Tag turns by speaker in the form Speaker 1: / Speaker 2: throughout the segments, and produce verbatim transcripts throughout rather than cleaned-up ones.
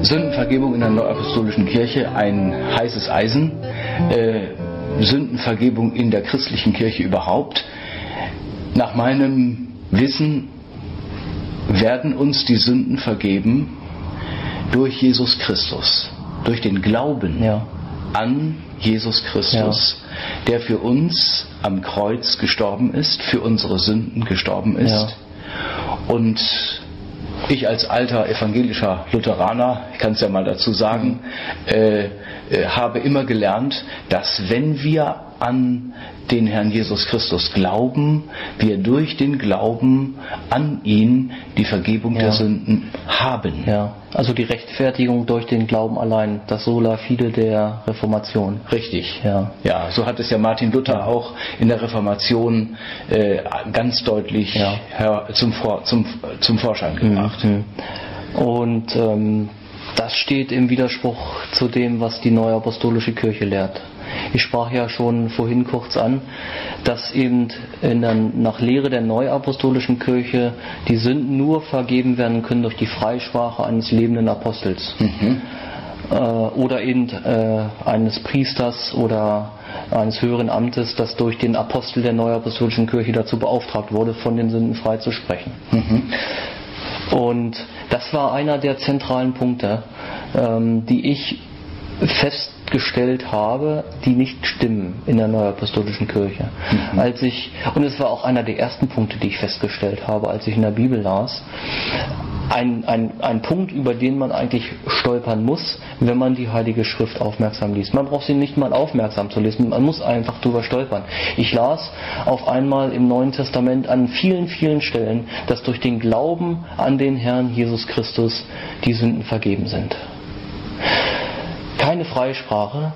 Speaker 1: Sündenvergebung in der Neuapostolischen Kirche ein heißes Eisen. Äh, Sündenvergebung in der christlichen Kirche überhaupt. Nach meinem Wissen werden uns die Sünden vergeben durch Jesus Christus, durch den Glauben ja. an Jesus Christus, ja. der für uns am Kreuz gestorben ist, für unsere Sünden gestorben ist. Ja. Und ich als alter evangelischer Lutheraner, ich kann es ja mal dazu sagen, äh, äh, habe immer gelernt, dass wenn wir an den Herrn Jesus Christus glauben, wir durch den Glauben an ihn die Vergebung ja. der Sünden haben.
Speaker 2: Ja, also die Rechtfertigung durch den Glauben allein, das Sola Fide der Reformation.
Speaker 1: Richtig, ja. Ja, so hat es ja Martin Luther ja. auch in der Reformation äh, ganz deutlich ja. her, zum, Vor, zum, zum Vorschein gebracht.
Speaker 2: Mhm. Und ähm, das steht im Widerspruch zu dem, was die Neuapostolische Kirche lehrt. Ich sprach ja schon vorhin kurz an, dass eben in der, nach Lehre der Neuapostolischen Kirche die Sünden nur vergeben werden können durch die Freisprache eines lebenden Apostels. Mhm. Äh, oder eben äh, eines Priesters oder eines höheren Amtes, das durch den Apostel der Neuapostolischen Kirche dazu beauftragt wurde, von den Sünden frei zu sprechen. Mhm. Und das war einer der zentralen Punkte, ähm, die ich festgestellt habe, die nicht stimmen in der Neuapostolischen Kirche. Mhm. Als ich, und es war auch einer der ersten Punkte, die ich festgestellt habe, als ich in der Bibel las, ein, ein, ein Punkt, über den man eigentlich stolpern muss, wenn man die Heilige Schrift aufmerksam liest. Man braucht sie nicht mal aufmerksam zu lesen, man muss einfach drüber stolpern. Ich las auf einmal im Neuen Testament an vielen, vielen Stellen, dass durch den Glauben an den Herrn Jesus Christus die Sünden vergeben sind. Keine Freisprache,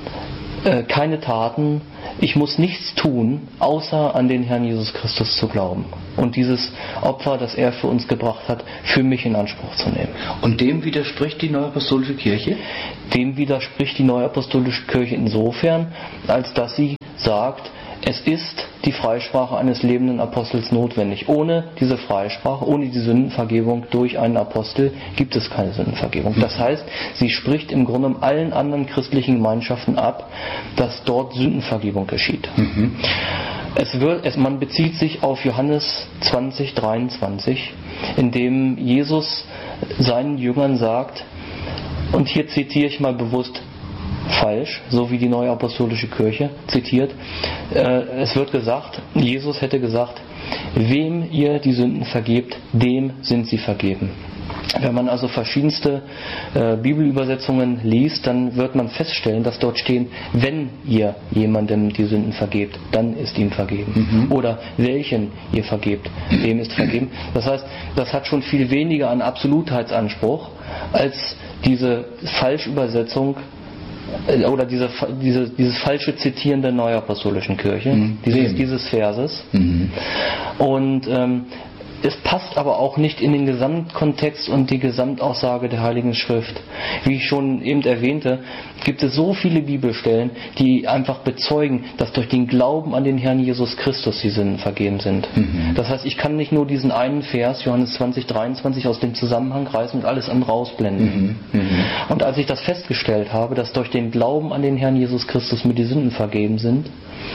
Speaker 2: äh, keine Taten, ich muss nichts tun, außer an den Herrn Jesus Christus zu glauben und dieses Opfer, das er für uns gebracht hat, für mich in Anspruch zu nehmen.
Speaker 1: Und dem widerspricht die Neuapostolische Kirche?
Speaker 2: Dem widerspricht die Neuapostolische Kirche insofern, als dass sie sagt, es ist die Freisprache eines lebenden Apostels notwendig. Ohne diese Freisprache, ohne die Sündenvergebung durch einen Apostel gibt es keine Sündenvergebung. Das heißt, sie spricht im Grunde allen anderen christlichen Gemeinschaften ab, dass dort Sündenvergebung geschieht. Mhm. Es wird, es, man bezieht sich auf Johannes zwanzig dreiundzwanzig, in dem Jesus seinen Jüngern sagt, und hier zitiere ich mal bewusst falsch, so wie die Neuapostolische Kirche zitiert. Äh, es wird gesagt, Jesus hätte gesagt, wem ihr die Sünden vergebt, dem sind sie vergeben. Wenn man also verschiedenste äh, Bibelübersetzungen liest, dann wird man feststellen, dass dort stehen, wenn ihr jemandem die Sünden vergebt, dann ist ihm vergeben. Mhm. Oder welchen ihr vergebt, dem ist vergeben. Das heißt, das hat schon viel weniger an Absolutheitsanspruch als diese Falschübersetzung oder diese, diese, dieses falsche Zitieren der Neuapostolischen Kirche, mhm. dieses, dieses Verses. Mhm. Und ähm, es passt aber auch nicht in den Gesamtkontext und die Gesamtaussage der Heiligen Schrift. Wie ich schon eben erwähnte, gibt es so viele Bibelstellen, die einfach bezeugen, dass durch den Glauben an den Herrn Jesus Christus die Sünden vergeben sind. Mhm. Das heißt, ich kann nicht nur diesen einen Vers, Johannes zwanzig dreiundzwanzig, aus dem Zusammenhang reißen und alles andere rausblenden. Mhm. Mhm. Und als ich das festgestellt habe, dass durch den Glauben an den Herrn Jesus Christus mir die Sünden vergeben sind,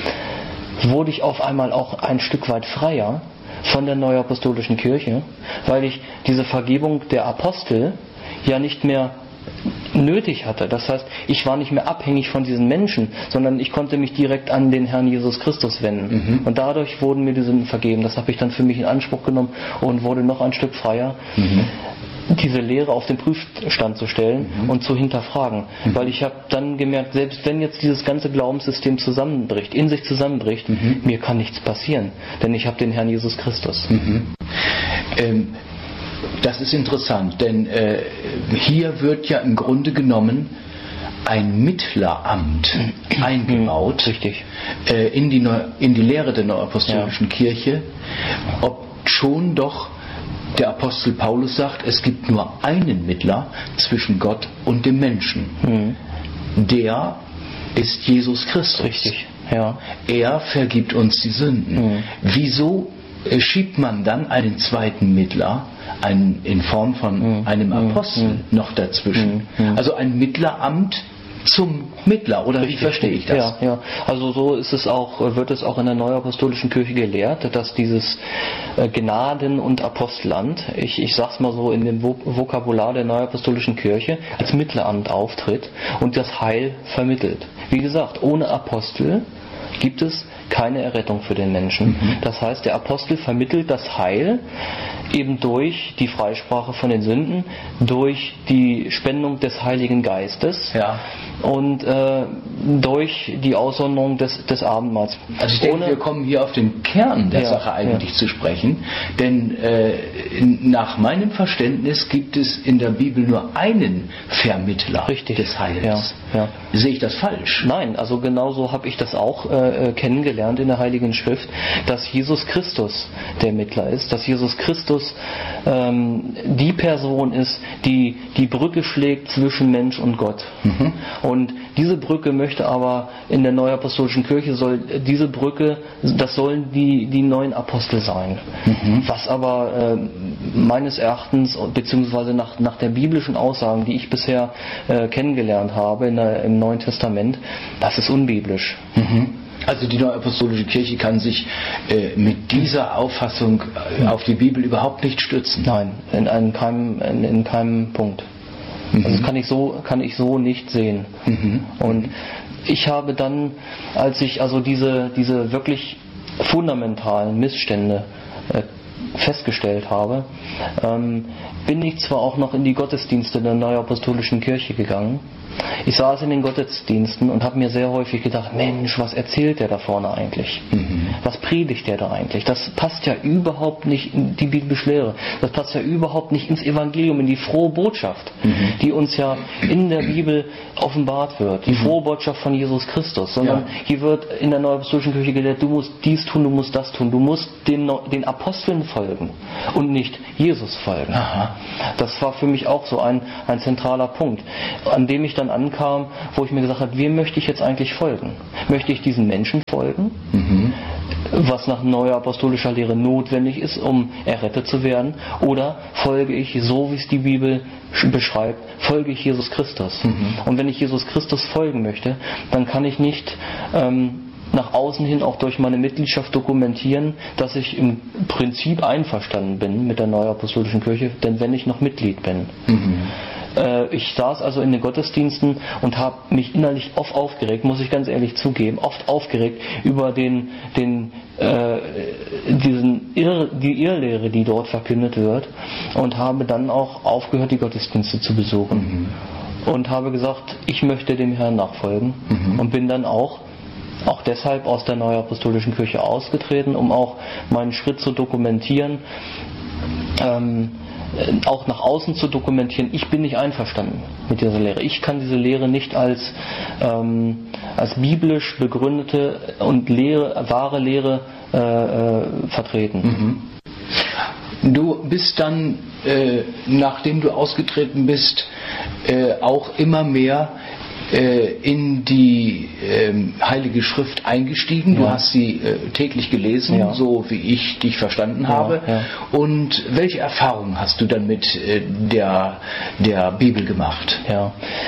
Speaker 2: wurde ich auf einmal auch ein Stück weit freier von der Neuapostolischen Kirche, weil ich diese Vergebung der Apostel ja nicht mehr nötig hatte. Das heißt, ich war nicht mehr abhängig von diesen Menschen, sondern ich konnte mich direkt an den Herrn Jesus Christus wenden. Mhm. Und dadurch wurden mir die Sünden vergeben. Das habe ich dann für mich in Anspruch genommen und wurde noch ein Stück freier, mhm. diese Lehre auf den Prüfstand zu stellen mhm. und zu hinterfragen. Mhm. Weil ich habe dann gemerkt, selbst wenn jetzt dieses ganze Glaubenssystem zusammenbricht, in sich zusammenbricht, mhm. mir kann nichts passieren, denn ich habe den Herrn Jesus Christus.
Speaker 1: Mhm. Ähm, das ist interessant, denn äh, hier wird ja im Grunde genommen ein Mittleramt mhm. eingebaut
Speaker 2: Richtig.
Speaker 1: Äh, in, die Neu- in die Lehre der Neuapostolischen ja. Kirche, ob schon doch der Apostel Paulus sagt, es gibt nur einen Mittler zwischen Gott und dem Menschen. Mhm. Der ist Jesus Christus.
Speaker 2: Richtig, ja.
Speaker 1: Er vergibt uns die Sünden. Mhm. Wieso schiebt man dann einen zweiten Mittler, einen, in Form von mhm. einem Apostel mhm. noch dazwischen. Mhm. Also ein Mittleramt zum Mittler, oder wie verstehe ich das?
Speaker 2: Ja, ja. Also so ist es auch, wird es auch in der Neuapostolischen Kirche gelehrt, dass dieses Gnaden- und Apostelamt, ich, ich sag's mal so in dem Vokabular der Neuapostolischen Kirche, als Mittleramt auftritt und das Heil vermittelt. Wie gesagt, ohne Apostel gibt es keine Errettung für den Menschen. Mhm. Das heißt, der Apostel vermittelt das Heil eben durch die Freisprache von den Sünden, durch die Spendung des Heiligen Geistes
Speaker 1: ja.
Speaker 2: und äh, durch die Aussonderung des, des Abendmahls.
Speaker 1: Also ich denke, Ohne, wir kommen hier auf den Kern der ja, Sache eigentlich ja. zu sprechen, denn äh, nach meinem Verständnis gibt es in der Bibel nur einen Vermittler
Speaker 2: Richtig.
Speaker 1: des Heils.
Speaker 2: Ja, ja.
Speaker 1: Sehe ich das falsch?
Speaker 2: Nein, also genauso habe ich das auch äh, kennengelernt in der Heiligen Schrift, dass Jesus Christus der Mittler ist, dass Jesus Christus ähm, die Person ist, die die Brücke schlägt zwischen Mensch und Gott. Mhm. Und diese Brücke möchte aber in der Neuapostolischen Kirche, soll diese Brücke, das sollen die, die neuen Apostel sein. Mhm. Was aber äh, meines Erachtens, beziehungsweise nach, nach der biblischen Aussagen, die ich bisher äh, kennengelernt habe in der, im Neuen Testament, das ist unbiblisch.
Speaker 1: Mhm. Also die Neuapostolische Kirche kann sich äh, mit dieser Auffassung äh, auf die Bibel überhaupt nicht stützen.
Speaker 2: Nein, in, in, keinem, in, in keinem Punkt. Mhm. Also das kann ich so, kann ich so nicht sehen. Mhm. Und ich habe dann, als ich also diese, diese wirklich fundamentalen Missstände äh, festgestellt habe, ähm, bin ich zwar auch noch in die Gottesdienste der Neuapostolischen Kirche gegangen. Ich saß in den Gottesdiensten und habe mir sehr häufig gedacht, Mensch, was erzählt der da vorne eigentlich? Mhm. Was predigt der da eigentlich? Das passt ja überhaupt nicht in die biblische Lehre. Das passt ja überhaupt nicht ins Evangelium, in die frohe Botschaft, mhm. die uns ja in der Bibel offenbart wird. Die mhm. frohe Botschaft von Jesus Christus. Sondern ja. hier wird in der Neuapostolischen Kirche gelehrt, du musst dies tun, du musst das tun. Du musst den, den Aposteln folgen und nicht Jesus folgen. Aha. Das war für mich auch so ein, ein zentraler Punkt, an dem ich dann ankam, wo ich mir gesagt habe, wem möchte ich jetzt eigentlich folgen? Möchte ich diesen Menschen folgen, mhm. was nach neuer apostolischer Lehre notwendig ist, um errettet zu werden, oder folge ich, so wie es die Bibel beschreibt, folge ich Jesus Christus? Mhm. Und wenn ich Jesus Christus folgen möchte, dann kann ich nicht ähm, nach außen hin auch durch meine Mitgliedschaft dokumentieren, dass ich im Prinzip einverstanden bin mit der Neuapostolischen Kirche, denn wenn ich noch Mitglied bin. Mhm. Ich saß also in den Gottesdiensten und habe mich innerlich oft aufgeregt, muss ich ganz ehrlich zugeben, oft aufgeregt über den, den, äh, diesen Irr, die Irrlehre, die dort verkündet wird, und habe dann auch aufgehört, die Gottesdienste zu besuchen. Mhm. Und habe gesagt, ich möchte dem Herrn nachfolgen, mhm. und bin dann auch auch deshalb aus der Neuapostolischen Kirche ausgetreten, um auch meinen Schritt zu dokumentieren, ähm, auch nach außen zu dokumentieren, ich bin nicht einverstanden mit dieser Lehre. Ich kann diese Lehre nicht als, ähm, als biblisch begründete und Lehre, wahre Lehre äh, äh, vertreten.
Speaker 1: Mhm. Du bist dann, äh, nachdem du ausgetreten bist, äh, auch immer mehr in die ähm, Heilige Schrift eingestiegen. Ja. Du hast sie äh, täglich gelesen, ja. so wie ich dich verstanden ja, habe. Ja. Und welche Erfahrungen hast du dann mit äh, der, der Bibel gemacht?
Speaker 2: Ja.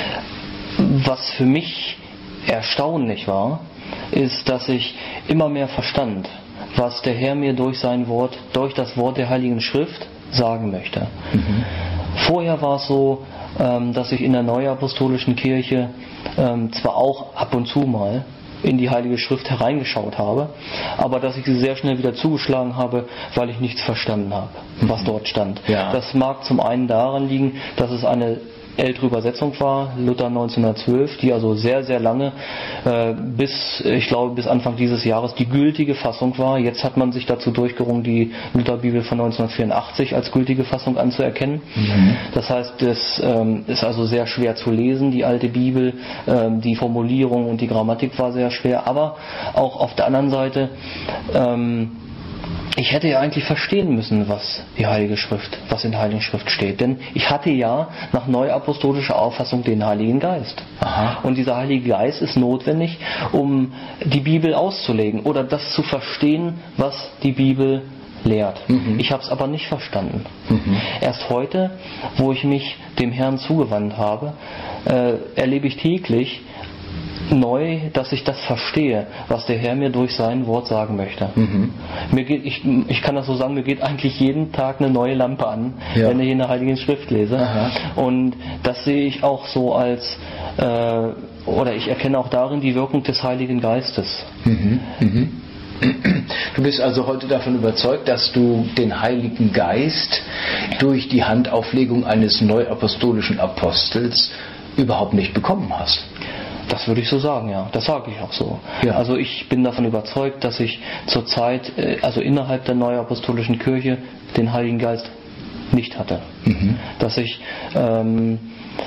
Speaker 2: Was für mich erstaunlich war, ist, dass ich immer mehr verstand, was der Herr mir durch sein Wort, durch das Wort der Heiligen Schrift sagen möchte. Mhm. Vorher war es so, dass ich in der Neuapostolischen Kirche ähm, zwar auch ab und zu mal in die Heilige Schrift hereingeschaut habe, aber dass ich sie sehr schnell wieder zugeschlagen habe, weil ich nichts verstanden habe, was dort stand. Ja. Das mag zum einen daran liegen, dass es eine ältere Übersetzung war, Luther neunzehnhundertzwölf, die also sehr, sehr lange äh, bis, ich glaube, bis Anfang dieses Jahres die gültige Fassung war. Jetzt hat man sich dazu durchgerungen, die Lutherbibel von neunzehnhundertvierundachtzig als gültige Fassung anzuerkennen. Mhm. Das heißt, das ähm, ist also sehr schwer zu lesen, die alte Bibel. Ähm, die Formulierung und die Grammatik war sehr schwer, aber auch auf der anderen Seite ähm, ich hätte ja eigentlich verstehen müssen, was die Heilige Schrift, was in der Heiligen Schrift steht. Denn ich hatte ja nach neuapostolischer Auffassung den Heiligen Geist. Aha. Und dieser Heilige Geist ist notwendig, um die Bibel auszulegen oder das zu verstehen, was die Bibel lehrt. Mhm. Ich habe es aber nicht verstanden. Mhm. Erst heute, wo ich mich dem Herrn zugewandt habe, äh, erlebe ich täglich neu, dass ich das verstehe, was der Herr mir durch sein Wort sagen möchte. Mhm. Mir geht, ich, ich kann das so sagen, mir geht eigentlich jeden Tag eine neue Lampe an, ja. wenn ich in der Heiligen Schrift lese. Aha. Und das sehe ich auch so als, äh, oder ich erkenne auch darin die Wirkung des Heiligen Geistes.
Speaker 1: Mhm. Mhm. Du bist also heute davon überzeugt, dass du den Heiligen Geist durch die Handauflegung eines neuapostolischen Apostels überhaupt nicht bekommen hast.
Speaker 2: Das würde ich so sagen, ja. Das sage ich auch so. Ja. Also ich bin davon überzeugt, dass ich zurzeit, also innerhalb der Neuapostolischen Kirche, den Heiligen Geist nicht hatte. Mhm. Dass ich ähm,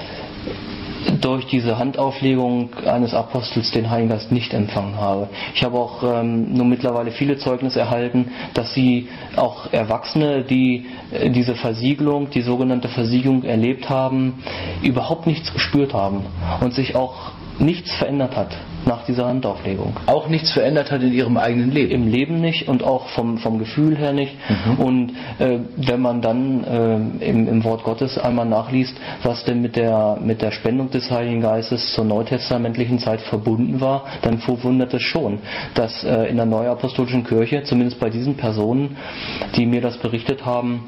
Speaker 2: durch diese Handauflegung eines Apostels den Heiligen Geist nicht empfangen habe. Ich habe auch ähm, nur mittlerweile viele Zeugnisse erhalten, dass sie auch Erwachsene, die äh, diese Versiegelung, die sogenannte Versiegelung erlebt haben, überhaupt nichts gespürt haben und sich auch nichts verändert hat nach dieser Handauflegung.
Speaker 1: Auch nichts verändert hat in ihrem eigenen Leben?
Speaker 2: Im Leben nicht und auch vom, vom Gefühl her nicht. Mhm. Und äh, wenn man dann äh, im, im Wort Gottes einmal nachliest, was denn mit der, mit der Spendung des Heiligen Geistes zur neutestamentlichen Zeit verbunden war, dann verwundert es schon, dass äh, in der Neuapostolischen Kirche, zumindest bei diesen Personen, die mir das berichtet haben,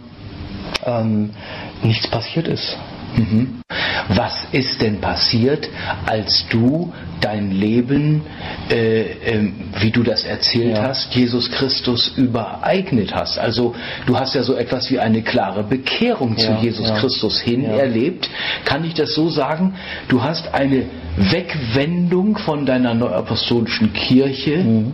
Speaker 2: ähm, nichts passiert ist.
Speaker 1: Mhm. Was ist denn passiert, als du dein Leben, äh, äh, wie du das erzählt ja. hast, Jesus Christus übereignet hast? Also du hast ja so etwas wie eine klare Bekehrung ja, zu Jesus ja. Christus hin ja. erlebt. Kann ich das so sagen? Du hast eine Wegwendung von deiner neuapostolischen Kirche mhm.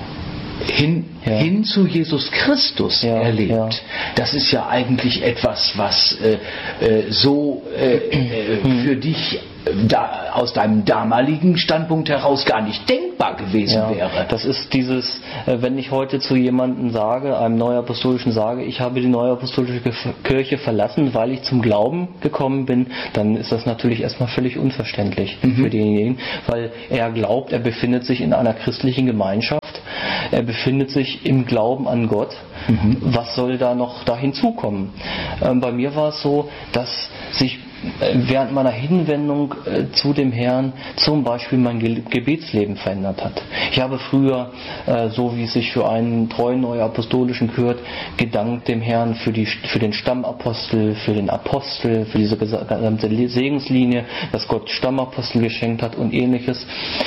Speaker 1: hin, ja. hin zu Jesus Christus ja, erlebt. Ja. Das ist ja eigentlich etwas, was äh, äh, so äh, äh, für dich da, aus deinem damaligen Standpunkt heraus gar nicht denkbar gewesen ja, wäre.
Speaker 2: Das ist dieses, äh, wenn ich heute zu jemandem sage, einem Neuapostolischen sage, ich habe die Neuapostolische Kirche verlassen, weil ich zum Glauben gekommen bin, dann ist das natürlich erstmal völlig unverständlich mhm. für denjenigen, weil er glaubt, er befindet sich in einer christlichen Gemeinschaft, er befindet sich im Glauben an Gott. Mhm. Was soll da noch da hinzukommen? Ähm, bei mir war es so, dass sich während meiner Hinwendung äh, zu dem Herrn zum Beispiel mein Ge- Gebetsleben verändert hat. Ich habe früher, äh, so wie es sich für einen treuen Neuapostolischen gehört, gedankt dem Herrn für, die, für den Stammapostel, für den Apostel, für diese gesamte Segenslinie, dass Gott Stammapostel geschenkt hat und ähnliches.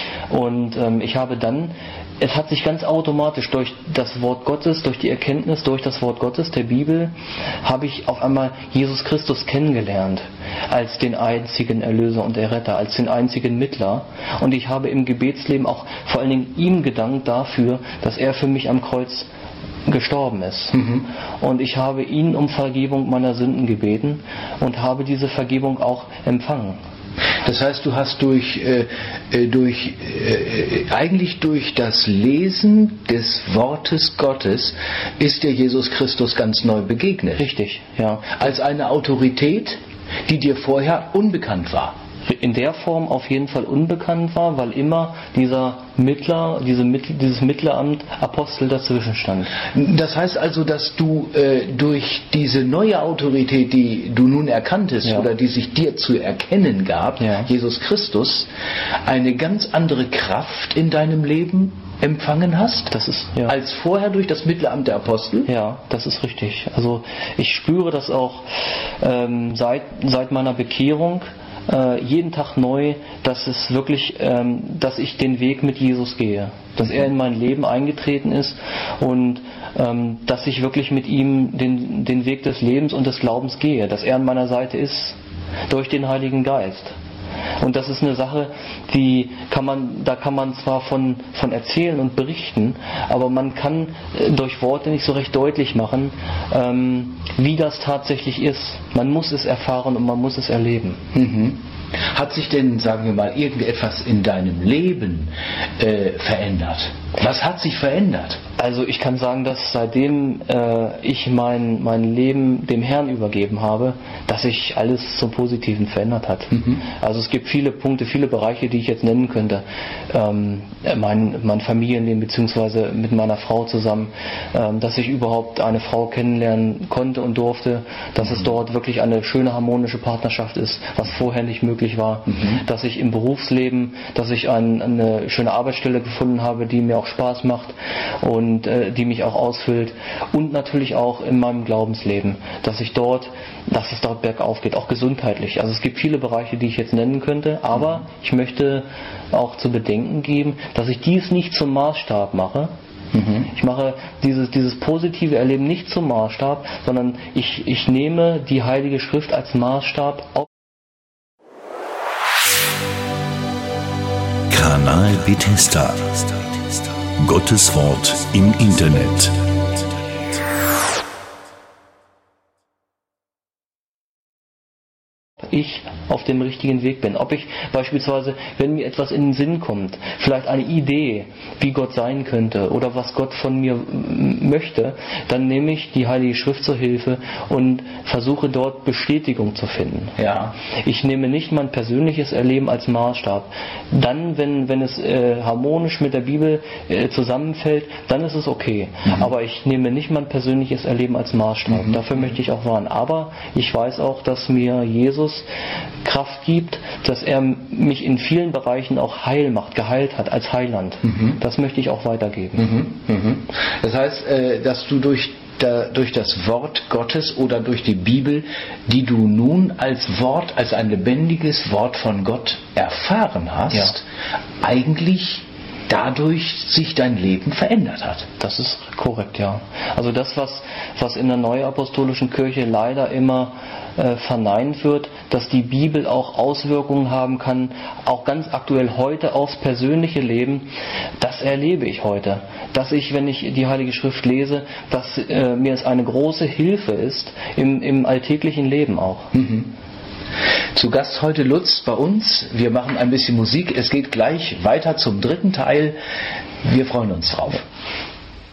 Speaker 2: Und ähm, ich habe dann Es hat sich ganz automatisch durch das Wort Gottes, durch die Erkenntnis, durch das Wort Gottes, der Bibel, habe ich auf einmal Jesus Christus kennengelernt als den einzigen Erlöser und Erretter, als den einzigen Mittler. Und ich habe im Gebetsleben auch vor allen Dingen ihm gedankt dafür, dass er für mich am Kreuz gestorben ist. Mhm. Und ich habe ihn um Vergebung meiner Sünden gebeten und habe diese Vergebung auch empfangen.
Speaker 1: Das heißt, du hast durch, äh, durch äh, eigentlich durch das Lesen des Wortes Gottes ist dir Jesus Christus ganz neu begegnet.
Speaker 2: Richtig, ja.
Speaker 1: Als eine Autorität, die dir vorher unbekannt war.
Speaker 2: In der Form auf jeden Fall unbekannt war, weil immer dieser Mittler, diese Mittl, dieses Mittleramt Apostel dazwischen stand.
Speaker 1: Das heißt also, dass du äh, durch diese neue Autorität, die du nun erkanntest ja. oder die sich dir zu erkennen gab, ja. Jesus Christus, eine ganz andere Kraft in deinem Leben empfangen hast,
Speaker 2: das ist, ja.
Speaker 1: als vorher durch das Mittelamt der Apostel?
Speaker 2: Ja, das ist richtig. Also ich spüre das auch ähm, seit, seit meiner Bekehrung, äh, jeden Tag neu, dass es wirklich, ähm, dass ich den Weg mit Jesus gehe, dass er in mein Leben eingetreten ist und ähm, dass ich wirklich mit ihm den, den Weg des Lebens und des Glaubens gehe, dass er an meiner Seite ist, durch den Heiligen Geist. Und das ist eine Sache, die kann man, da kann man zwar von, von erzählen und berichten, aber man kann durch Worte nicht so recht deutlich machen, ähm, wie das tatsächlich ist. Man muss es erfahren und man muss es erleben.
Speaker 1: Mhm. Hat sich denn, sagen wir mal, irgendetwas in deinem Leben äh, verändert? Was hat sich verändert?
Speaker 2: Also ich kann sagen, dass seitdem äh, ich mein, mein Leben dem Herrn übergeben habe, dass sich alles zum Positiven verändert hat. Mhm. Also es gibt viele Punkte, viele Bereiche, die ich jetzt nennen könnte. Ähm, mein, mein Familienleben beziehungsweise mit meiner Frau zusammen, ähm, dass ich überhaupt eine Frau kennenlernen konnte und durfte, dass mhm. es dort wirklich eine schöne harmonische Partnerschaft ist, was vorher nicht möglich war. Mhm. Dass ich im Berufsleben, dass ich ein, eine schöne Arbeitsstelle gefunden habe, die mir auch Spaß macht und die mich auch ausfüllt, und natürlich auch in meinem Glaubensleben, dass ich dort, dass es dort bergauf geht, auch gesundheitlich. Also es gibt viele Bereiche, die ich jetzt nennen könnte, aber ich möchte auch zu bedenken geben, dass ich dies nicht zum Maßstab mache. Mhm. Ich mache dieses, dieses positive Erleben nicht zum Maßstab, sondern ich, ich nehme die Heilige Schrift als Maßstab auf.
Speaker 3: Kanal Bethesda. Gottes Wort im Internet.
Speaker 2: Ich auf dem richtigen Weg bin. Ob ich beispielsweise, wenn mir etwas in den Sinn kommt, vielleicht eine Idee, wie Gott sein könnte oder was Gott von mir möchte, dann nehme ich die Heilige Schrift zur Hilfe und versuche dort Bestätigung zu finden. Ja. Ich nehme nicht mein persönliches Erleben als Maßstab. Dann, wenn, wenn es äh, harmonisch mit der Bibel äh, zusammenfällt, dann ist es okay. Mhm. Aber ich nehme nicht mein persönliches Erleben als Maßstab. Mhm. Dafür möchte ich auch warnen. Aber ich weiß auch, dass mir Jesus Kraft gibt, dass er mich in vielen Bereichen auch heil macht, geheilt hat als Heiland. Mhm. Das möchte ich auch weitergeben.
Speaker 1: Mhm. Mhm. Das heißt, dass du durch, durch das Wort Gottes oder durch die Bibel, die du nun als Wort, als ein lebendiges Wort von Gott erfahren hast, ja. eigentlich dadurch sich dein Leben verändert hat.
Speaker 2: Das ist korrekt, ja. Also das, was, was in der Neuapostolischen Kirche leider immer äh, verneint wird, dass die Bibel auch Auswirkungen haben kann, auch ganz aktuell heute aufs persönliche Leben, das erlebe ich heute. Dass ich, wenn ich die Heilige Schrift lese, dass äh, mir es eine große Hilfe ist, im, im alltäglichen Leben auch.
Speaker 1: Mhm. Zu Gast heute Lutz bei uns. Wir machen ein bisschen Musik. Es geht gleich weiter zum dritten Teil. Wir freuen uns drauf.